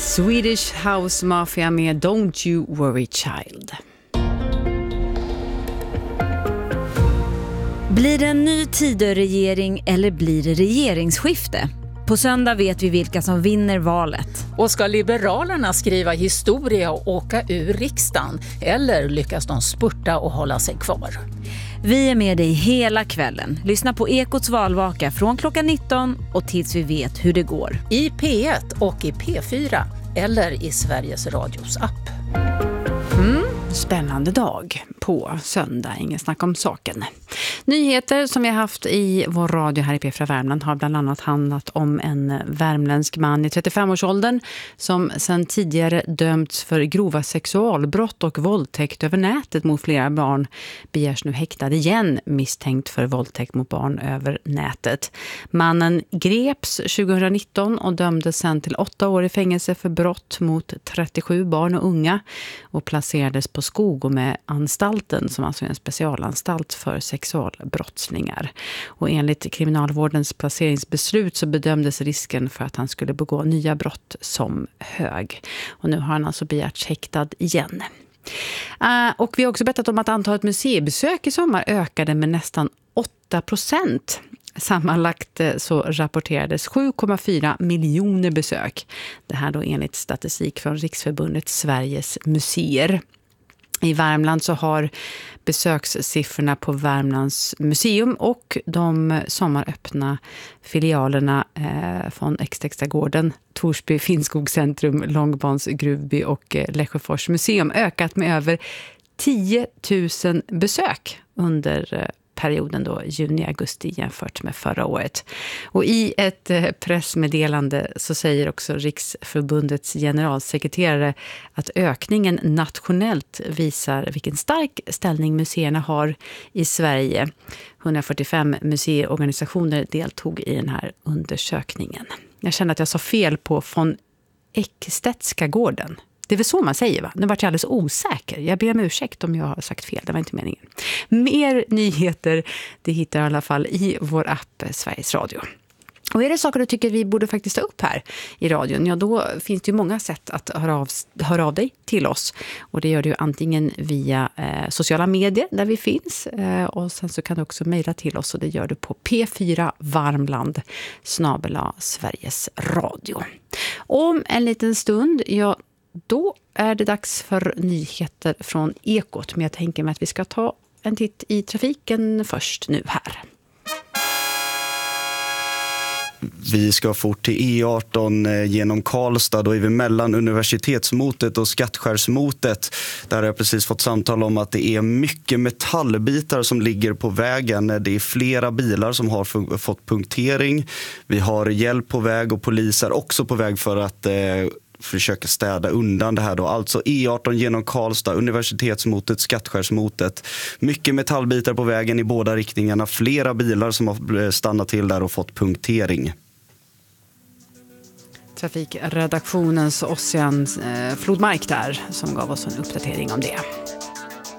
Swedish House Mafia med Don't You Worry Child. Blir det en ny Tidöregering eller blir det regeringsskifte? På söndag vet vi vilka som vinner valet. Och ska Liberalerna skriva historia och åka ur riksdagen? Eller lyckas de spurta och hålla sig kvar? Vi är med dig hela kvällen. Lyssna på Ekots valvaka från klockan 19 och tills vi vet hur det går. I P1 och i P4 eller i Sveriges Radios app. Spännande dag på söndag, ingen snack om saken. Nyheter som vi har haft i vår radio här i P4 Värmland har bland annat handlat om en värmländsk man i 35-årsåldern som sedan tidigare dömts för grova sexualbrott och våldtäkt över nätet mot flera barn, begärs nu häktad igen misstänkt för våldtäkt mot barn över nätet. Mannen greps 2019 och dömdes sedan till 8 år i fängelse för brott mot 37 barn och unga och placerades på Skogome-anstalten som alltså är en specialanstalt för sexualbrottslingar. Och enligt kriminalvårdens placeringsbeslut så bedömdes risken för att han skulle begå nya brott som hög. Och nu har han alltså begärt häktad igen. Och vi har också berättat om att antalet museibesök i sommar ökade med nästan 8%. Sammanlagt så rapporterades 7,4 miljoner besök. Det här då enligt statistik från Riksförbundet Sveriges museer. I Värmland så har besökssiffrorna på Värmlands museum och de sommaröppna filialerna från Extextagården, Torsby Finnskogscentrum, Långbans Gruvby och Lesjöfors museum ökat med över 10 000 besök under perioden då juni-augusti jämfört med förra året. Och i ett pressmeddelande så säger också Riksförbundets generalsekreterare att ökningen nationellt visar vilken stark ställning museerna har i Sverige. 145 museiorganisationer deltog i den här undersökningen. Jag känner att jag sa fel på von Ekstedtska gården. Det är väl så man säger, va? Nu vart jag alldeles osäker. Jag ber om ursäkt om jag har sagt fel. Det var inte meningen. Mer nyheter, det hittar i alla fall i vår app Sveriges Radio. Och är det saker du tycker vi borde faktiskt ta upp här i radion, ja då finns det ju många sätt att höra av dig till oss. Och det gör du antingen via sociala medier där vi finns. Och sen så kan du också mejla till oss och det gör du på p4varmland@Sveriges Radio. Om en liten stund, ja då är det dags för nyheter från Ekot. Men jag tänker mig att vi ska ta en titt i trafiken först nu här. Vi ska fort till E18 genom Karlstad. Då är vi mellan Universitetsmotet och Skattskärsmotet. Där har jag precis fått samtal om att det är mycket metallbitar som ligger på vägen. Det är flera bilar som har fått punktering. Vi har hjälp på väg och poliser också på väg för att försöka städa undan det här då. Alltså E18 genom Karlstad, Universitetsmotet, Skattskärsmotet. Mycket metallbitar på vägen i båda riktningarna. Flera bilar som har stannat till där och fått punktering. Trafikredaktionens Ossian Flodmark där som gav oss en uppdatering om det.